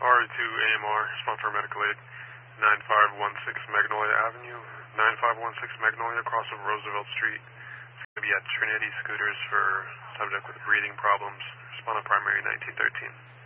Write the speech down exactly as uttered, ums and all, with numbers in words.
R two A M R, respond for medical aid. nine five one six Magnolia Avenue, nine five one six Magnolia, across of Roosevelt Street. It's going to be at Trinity Scooters for subject with breathing problems. Respond to primary nineteen thirteen.